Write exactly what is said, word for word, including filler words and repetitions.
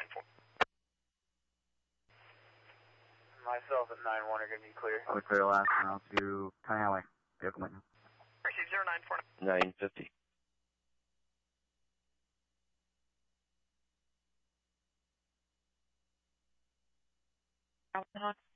four. Myself at nine one are going to be clear. I'll be clear last now to County Highway. Vehicle maintenance. Receive zero nine four. nine fifty. Hot